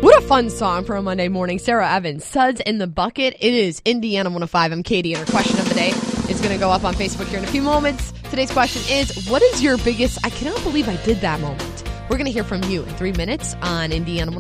What a fun song for a Monday morning. Sarah Evans, Suds in the Bucket. It is Indiana 105. I'm Katie, and our question of the day is going to go up on Facebook here in a few moments. Today's question is, what is your biggest I cannot believe I did that moment? We're going to hear from you in 3 minutes on Indiana